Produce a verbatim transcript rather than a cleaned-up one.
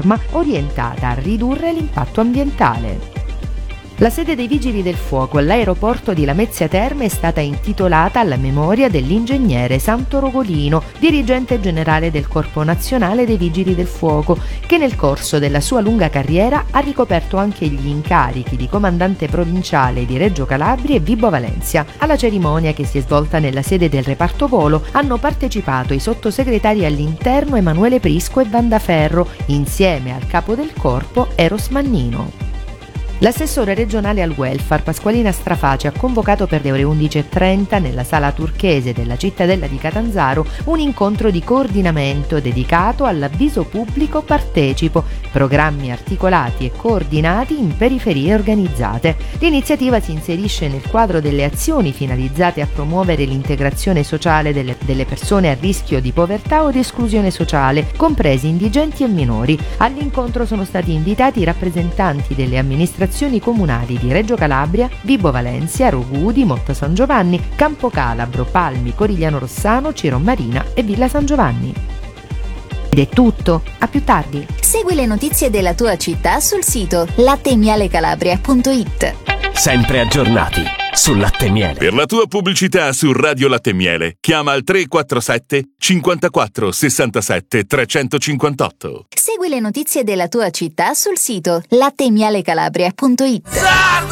norma orientata a ridurre l'impatto ambientale. La sede dei Vigili del Fuoco all'aeroporto di Lamezia Terme è stata intitolata alla memoria dell'ingegnere Santo Rogolino, dirigente generale del Corpo Nazionale dei Vigili del Fuoco, che nel corso della sua lunga carriera ha ricoperto anche gli incarichi di comandante provinciale di Reggio Calabria e Vibo Valentia. Alla cerimonia, che si è svolta nella sede del reparto volo, hanno partecipato i sottosegretari all'interno Emanuele Prisco e Vanda Ferro, insieme al capo del corpo Eros Mannino. L'assessore regionale al welfare Pasqualina Strafaci ha convocato per le ore undici e trenta nella sala turchese della cittadella di Catanzaro un incontro di coordinamento dedicato all'avviso pubblico Partecipo, programmi articolati e coordinati in periferie organizzate. L'iniziativa si inserisce nel quadro delle azioni finalizzate a promuovere l'integrazione sociale delle, delle persone a rischio di povertà o di esclusione sociale, compresi indigenti e minori. All'incontro sono stati invitati i rappresentanti delle amministrazioni comunali di Reggio Calabria, Vibo Valentia, Rogudi, Motta San Giovanni, Campo Calabro, Palmi, Corigliano Rossano, Ciro Marina e Villa San Giovanni. Ed è tutto, a più tardi. Segui le notizie della tua città sul sito latte e miele calabria punto it. Sempre aggiornati sul latte e miele. Per la tua pubblicità su Radio Latte e Miele chiama al tre quattro sette cinquantaquattro sessantasette trecentocinquantotto. Segui le notizie della tua città sul sito latte e miele calabria punto it.